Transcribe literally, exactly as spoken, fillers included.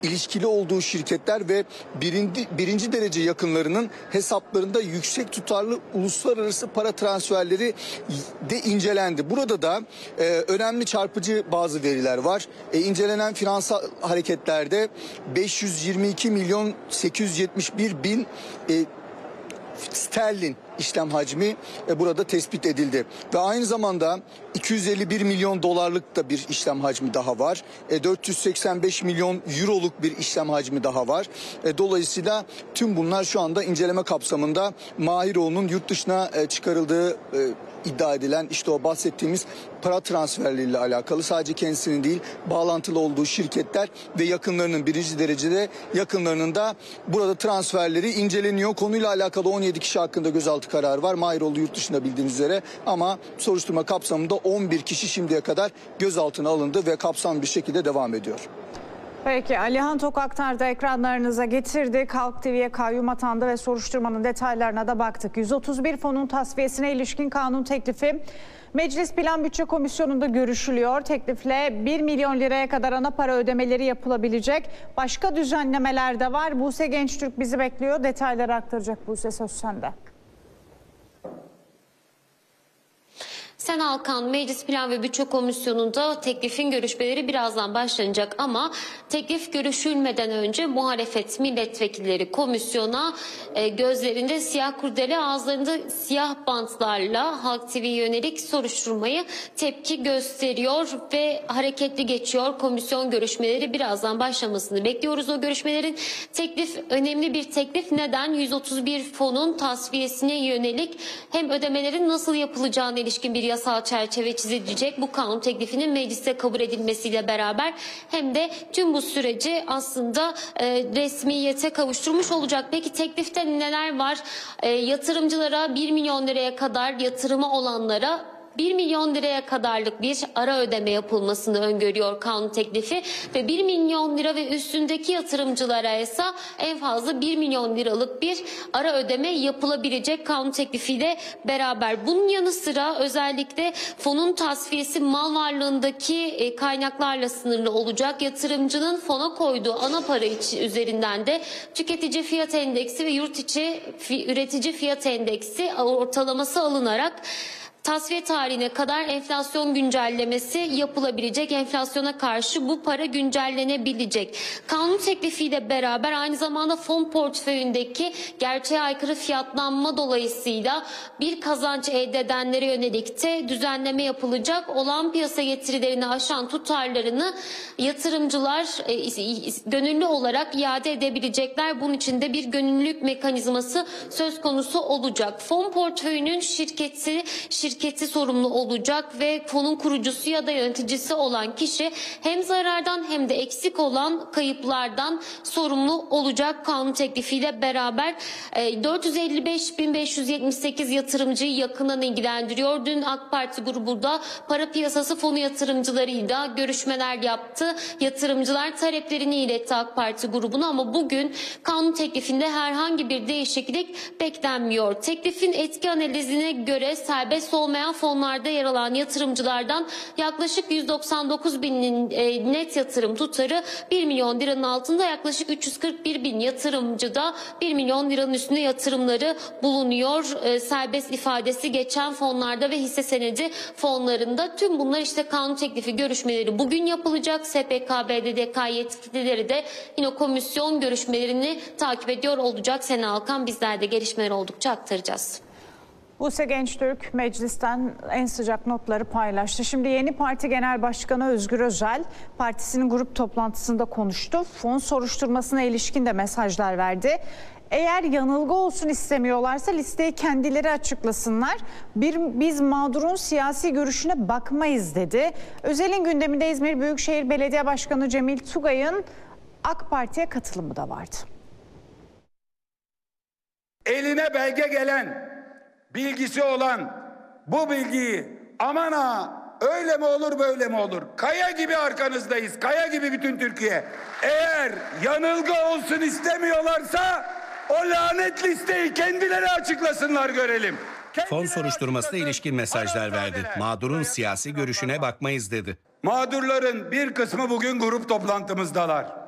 ilişkili olduğu şirketler ve birinci, birinci derece yakınlarının hesaplarında yüksek tutarlı uluslararası para transferleri de incelendi. Burada da e, önemli çarpıcı bazı veriler var. E, incelenen finansal hareketlerde beş yüz yirmi iki milyon sekiz yüz yetmiş bir bin e, sterlin işlem hacmi e, burada tespit edildi. Ve aynı zamanda iki yüz elli bir milyon dolarlık da bir işlem hacmi daha var. E, dört yüz seksen beş milyon euroluk bir işlem hacmi daha var. E, dolayısıyla tüm bunlar şu anda inceleme kapsamında Mahiroğlu'nun yurt dışına e, çıkarıldığı e, iddia edilen işte o bahsettiğimiz para transferleriyle alakalı, sadece kendisinin değil bağlantılı olduğu şirketler ve yakınlarının, birinci derecede yakınlarının da burada transferleri inceleniyor. Konuyla alakalı on yedi kişi hakkında gözaltı kararı var. Mahiroğlu yurt dışında bildiğiniz üzere, ama soruşturma kapsamında on bir kişi şimdiye kadar gözaltına alındı ve kapsamlı bir şekilde devam ediyor. Peki, Alihan Tok aktardı, ekranlarınıza getirdik. Halk T V'ye kayyum atandı ve soruşturmanın detaylarına da baktık. yüz otuz bir fonun tasfiyesine ilişkin kanun teklifi Meclis Plan Bütçe Komisyonu'nda görüşülüyor. Teklifle bir milyon liraya kadar ana para ödemeleri yapılabilecek. Başka düzenlemeler de var. Buse Gençtürk bizi bekliyor. Detayları aktaracak. Buse, söz sende. Sen Alkan, Meclis Plan ve Bütçe Komisyonu'nda teklifin görüşmeleri birazdan başlanacak ama teklif görüşülmeden önce muhalefet milletvekilleri komisyona e, gözlerinde siyah kurdele, ağızlarında siyah bantlarla Halk T V'ye yönelik soruşturmayı tepki gösteriyor ve hareketli geçiyor. Komisyon görüşmeleri birazdan başlamasını bekliyoruz o görüşmelerin. Teklif önemli bir teklif. Neden? yüz otuz bir fonun tasfiyesine yönelik hem ödemelerin nasıl yapılacağına ilişkin bir yasal çerçeve çizilecek bu kanun teklifinin mecliste kabul edilmesiyle beraber, hem de tüm bu süreci aslında e, resmiyete kavuşturmuş olacak. Peki teklifte neler var? E, yatırımcılara bir milyon liraya kadar, yatırımı olanlara bir milyon liraya kadarlık bir ara ödeme yapılmasını öngörüyor kanun teklifi ve bir milyon lira ve üstündeki yatırımcılara ise en fazla bir milyon liralık bir ara ödeme yapılabilecek kanun teklifiyle beraber. Bunun yanı sıra özellikle fonun tasfiyesi mal varlığındaki kaynaklarla sınırlı olacak. Yatırımcının fona koyduğu ana para üzerinden de tüketici fiyat endeksi ve yurt içi üretici fiyat endeksi ortalaması alınarak tasfiye tarihine kadar enflasyon güncellemesi yapılabilecek. Enflasyona karşı bu para güncellenebilecek. Kanun teklifiyle beraber aynı zamanda fon portföyündeki gerçeğe aykırı fiyatlanma dolayısıyla bir kazanç elde edenlere yönelik de düzenleme yapılacak. Olan piyasa getirilerini aşan tutarlarını yatırımcılar e, gönüllü olarak iade edebilecekler. Bunun için de bir gönüllülük mekanizması söz konusu olacak. Fon portföyünün şirketi şirketi şirketi sorumlu olacak ve fonun kurucusu ya da yöneticisi olan kişi hem zarardan hem de eksik olan kayıplardan sorumlu olacak kanun teklifiyle beraber. dört yüz elli beş bin beş yüz yetmiş sekiz yatırımcıyı yakından ilgilendiriyor. Dün AK Parti grubu da para piyasası fonu yatırımcılarıyla görüşmeler yaptı. Yatırımcılar taleplerini iletti AK Parti grubuna ama bugün kanun teklifinde herhangi bir değişiklik beklenmiyor. Teklifin etki analizine göre serbest olmayan fonlarda yer alan yatırımcılardan yaklaşık yüz doksan dokuz binin e, net yatırım tutarı bir milyon liranın altında, yaklaşık üç yüz kırk bir bin yatırımcıda bir milyon liranın üstünde yatırımları bulunuyor. E, serbest ifadesi geçen fonlarda ve hisse senedi fonlarında. Tüm bunlar işte kanun teklifi görüşmeleri bugün yapılacak. S P K B D D K yetkilileri de yine komisyon görüşmelerini takip ediyor olacak. Sena Alkan, bizler de gelişmeler oldukça aktaracağız. Buse Gençtürk meclisten en sıcak notları paylaştı. Şimdi yeni parti genel başkanı Özgür Özel partisinin grup toplantısında konuştu. Fon soruşturmasına ilişkin de mesajlar verdi. Eğer yanılgı olsun istemiyorlarsa listeyi kendileri açıklasınlar. Bir, biz mağdurun siyasi görüşüne bakmayız dedi. Özel'in gündeminde İzmir Büyükşehir Belediye Başkanı Cemil Tugay'ın AK Parti'ye katılımı da vardı. Eline belge gelen, bilgisi olan bu bilgiyi aman ha öyle mi olur böyle mi olur? Kaya gibi arkanızdayız. Kaya gibi bütün Türkiye. Eğer yanılgı olsun istemiyorlarsa o lanet listeyi kendileri açıklasınlar, görelim. Fon soruşturmasına ilişkin mesajlar verdi. Mağdurun siyasi görüşüne bakmayız dedi. Mağdurların bir kısmı bugün grup toplantımızdalar.